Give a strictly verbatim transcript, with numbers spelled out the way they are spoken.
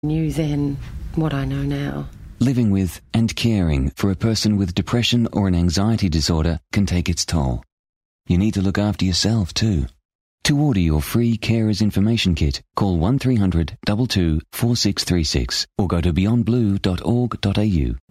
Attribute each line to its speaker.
Speaker 1: knew then what I know now.
Speaker 2: Living with and caring for a person with depression or an anxiety disorder can take its toll. You need to look after yourself too. To order your free Carers Information Kit, call one three hundred two two four six three six or go to beyond blue dot org dot a u.